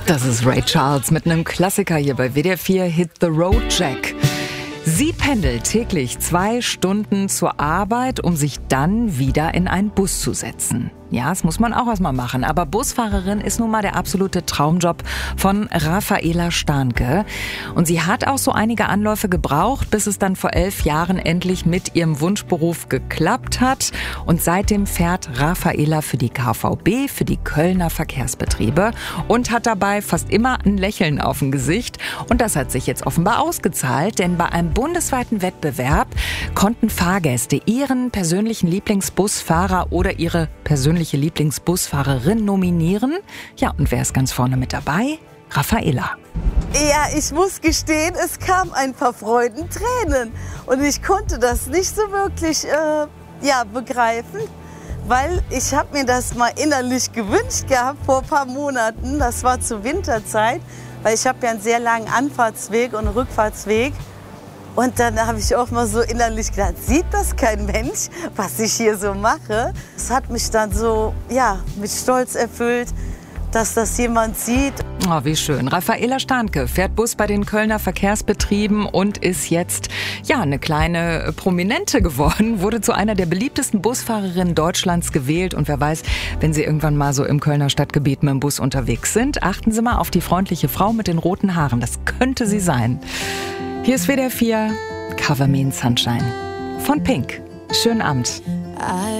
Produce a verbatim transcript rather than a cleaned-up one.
Das ist Ray Charles mit einem Klassiker hier bei W D R vier Hit the Road Jack. Sie pendelt täglich zwei Stunden zur Arbeit, um sich dann wieder in einen Bus zu setzen. Ja, das muss man auch erstmal machen. Aber Busfahrerin ist nun mal der absolute Traumjob von Raffaela Stahnke. Und sie hat auch so einige Anläufe gebraucht, bis es dann vor elf Jahren endlich mit ihrem Wunschberuf geklappt hat. Und seitdem fährt Raffaela für die K V B, für die Kölner Verkehrsbetriebe und hat dabei fast immer ein Lächeln auf dem Gesicht. Und das hat sich jetzt offenbar ausgezahlt, denn bei einem bundesweiten Wettbewerb konnten Fahrgäste ihren persönlichen Lieblingsbusfahrer oder ihre persönliche Lieblingsbusfahrerin nominieren. Ja, und wer ist ganz vorne mit dabei? Raffaela. Ja, ich muss gestehen, es kam ein paar Freudentränen. Und ich konnte das nicht so wirklich äh, ja, begreifen, weil ich habe mir das mal innerlich gewünscht gehabt vor ein paar Monaten. Das war zur Winterzeit, weil ich habe ja einen sehr langen Anfahrtsweg und Rückfahrtsweg. Und dann habe ich auch mal so innerlich gedacht, sieht das kein Mensch, was ich hier so mache? Es hat mich dann so, ja, mit Stolz erfüllt, dass das jemand sieht. Oh, wie schön. Raffaela Stahnke fährt Bus bei den Kölner Verkehrsbetrieben und ist jetzt, ja, eine kleine Prominente geworden, wurde zu einer der beliebtesten Busfahrerinnen Deutschlands gewählt. Und wer weiß, wenn Sie irgendwann mal so im Kölner Stadtgebiet mit dem Bus unterwegs sind, achten Sie mal auf die freundliche Frau mit den roten Haaren. Das könnte sie sein. Hier ist W D R vier, Cover Me in Sunshine von Pink. Schönen Abend.